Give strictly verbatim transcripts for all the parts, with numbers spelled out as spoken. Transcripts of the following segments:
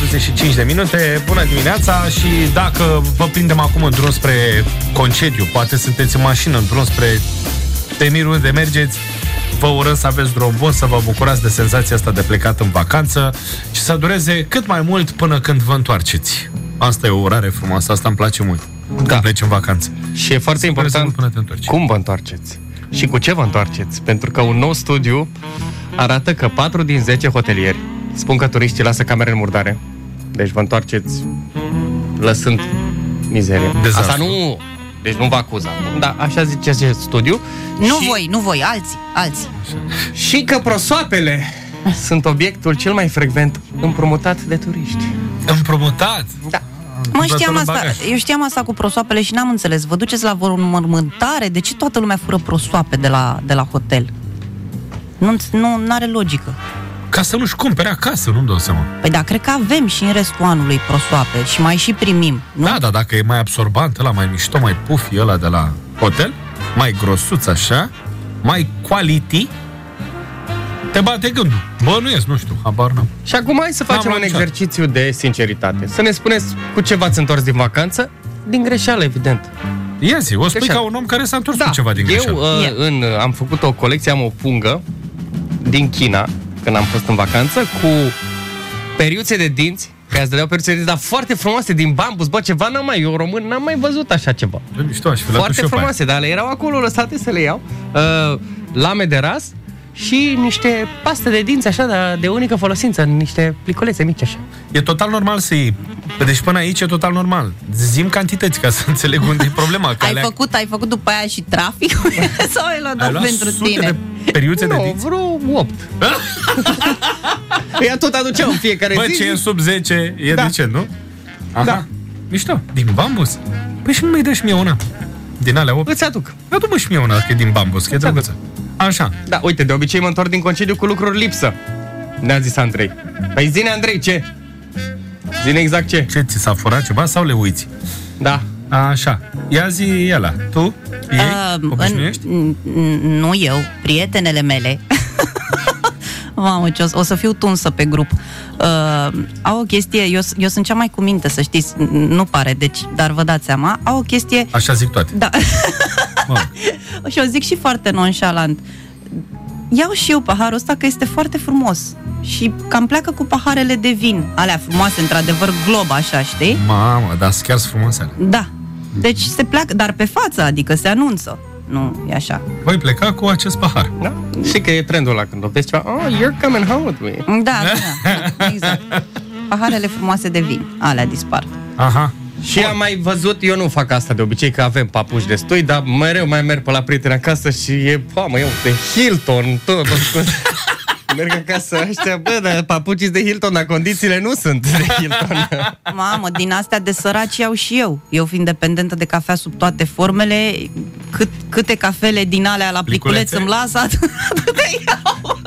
patruzeci și cinci de minute. Bună dimineața. Și dacă vă prindem acum în drum spre concediu, poate sunteți în mașină în drum spre temirul unde mergeți, vă urăm să aveți drum bun, să vă bucurați de senzația asta de plecat în vacanță și să dureze cât mai mult până când vă întoarceți. Asta e o urare frumoasă, asta îmi place mult. Da. Când pleci în vacanță. Și e foarte important cum vă întoarceți și cu ce vă întoarceți. Pentru că un nou studiu arată că patru din zece hotelieri spun că turiștii lasă camere în murdare. Deci vă întoarceți lăsând mizerie. Dezastru. Asta nu... Deci nu vă acuză. Da, așa zice acest studiu. Nu și... voi, nu voi, alții, alții. Și că prosoapele sunt obiectul cel mai frecvent împrumutat de turiști. Împrumutat? Da. Mă, știam asta, eu știam asta cu prosoapele și n-am înțeles. Vă duceți la o înmormântare? De ce toată lumea fură prosoape de la, de la hotel? Nu, nu are logică. Ca să nu-și cumpere acasă, nu-mi dau seama. Păi da, cred că avem și în restul anului prosoape și mai și primim, nu? Da, da, dacă e mai absorbant ăla, mai mișto, mai pufi ăla de la hotel, mai grosuț așa, mai quality, te bate gândul. Bă, nu ies, nu știu, habar n-am. Și acum hai să facem un exercițiu de sinceritate. Să ne spuneți cu ce v-ați întors din vacanță, din greșeală, evident. Ia zi, o spui greșeală. ca un om care s-a întors Da, cu ceva din greșeală. eu uh, în, am făcut o colecție, am o pungă din China, când am fost în vacanță, cu periuțe de dinți, care îți dădeau periuțe de dinți, dar foarte frumoase, din bambus. Bă, ceva n-am mai, eu român n-am mai văzut așa ceva. De mișto, aș fi Foarte frumoase, dar le erau acolo lăsate să le iau. Uh, lame de ras și niște paste de dinți așa, dar de unică folosință, niște pliculețe mici așa. E total normal să iei. Deci până aici e total normal. Zim cantități ca să înțeleg unde e problema. Ai făcut, ai făcut după aia și trafic sau ai luat, ai luat pentru tine? De periuțe no, de dinți? vreo opt. Ea tot aduceau în fiecare Bă, zi. ce e sub zece e Da. decent, nu? Aha. Da. Mișto. Din bambus? Păi și nu mai dă și mie una. Din alea opt? Îți aduc. Adu-mă și mie una, că e din bambus, că e drăguță. Așa. Da, uite, de obicei mă întorc din concediu cu lucruri lipsă. Ne-a zis Andrei. Păi zine, Andrei, ce? Zine exact ce? Ce, ți s-a furat ceva sau le uiți? Da. Așa. Ia zi ela. Tu? Ei? Uh, Obișnuiești? în, nu eu, prietenele mele. Mamă, ce o, o să fiu tunsă pe grup. Uh, au o chestie, eu, eu sunt cea mai cu minte, să știți, nu pare, deci, dar vă dați seama, au o chestie... Așa zic toate. Da. Și o zic și foarte nonșalant. Iau și eu paharul ăsta că este foarte frumos. Și cam pleacă cu paharele de vin. Alea frumoase, într-adevăr, glob așa, știi? Mamă, dar chiar sunt frumoase. Da. Deci se pleacă, dar pe față, adică se anunță. Nu, e așa. Voi pleca cu acest pahar. Da? Știi că e trendul ăla când vezi ceva. Oh, you're coming home with me. Da, da, exact. Paharele frumoase de vin, alea dispar. Aha. Și am mai văzut, eu nu fac asta de obicei, că avem papuși destui, dar mereu mai merg pe la prieteni acasă și e, mamă, eu, de Hilton, tot. Merg acasă, ăștia, bă, dar papucii de Hilton, dar condițiile nu sunt de Hilton. Mamă, din astea de săraci iau și eu. Eu fiind dependentă de cafea sub toate formele, cât, câte cafele din alea la pliculeț îmi lasă, atât iau.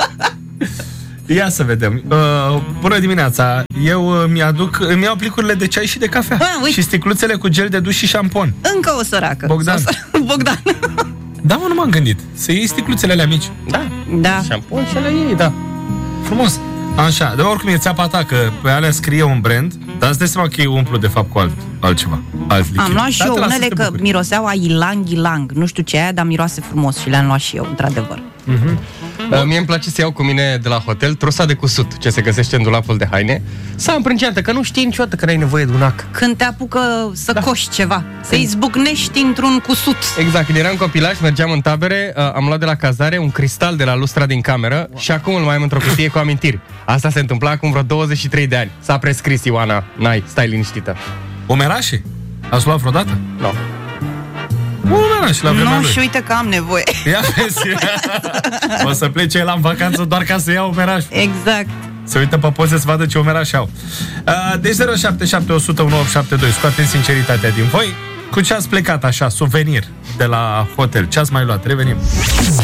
Ia să vedem. Uh, bună dimineața. Eu uh, mi-aduc, îmi iau plicurile de ceai și de cafea. Ah, și sticluțele cu gel de duș și șampon. Încă o săracă. Bogdan. Sau, Bogdan. Da, mă, nu m-am gândit. Să iei sticluțele alea mici. Da. Da. Șampon și alea ei, da. Frumos. Așa, de oricum e țeapa ta, că pe alea scrie un brand, dar îți dai seama că e umplu de fapt cu alt, altceva. Alt lichid. Am luat și Dar eu te lasă unele să te că bucuri. miroseau a ilang-ilang. Nu știu ce e aia, dar miroase frumos și le-am luat și eu, într-adevăr. Uh-huh. Uh, mie îmi place să iau cu mine de la hotel trusa de cusut, ce se găsește în dulapul de haine, sau împrânceantă, că nu știi niciodată că n-ai nevoie de un ac. Când te apucă să Da. coși ceva, să izbucnești într-un cusut. Exact, când eram copilaș, mergeam în tabere, uh, am luat de la cazare un cristal de la lustra din cameră și acum îl mai am într-o cutie cu amintiri. Asta se întâmpla acum vreo douăzeci și trei de ani. S-a prescris, Ioana, n-ai, stai liniștită. Omerașe? Ați luat vreodată? No. Omerașe la vremea Nu, lui. și uite că am nevoie. Ia vezi. O să plece el în vacanță doar ca să ia omeraș. Exact. Să uită pe poze să vadă ce omeraș au. Uh, deci zero șapte șapte, o sută unu, opt șapte doi. Scoateți sinceritatea din voi. Cu ce ați plecat așa, suvenir de la hotel? Ce ați mai luat? Revenim.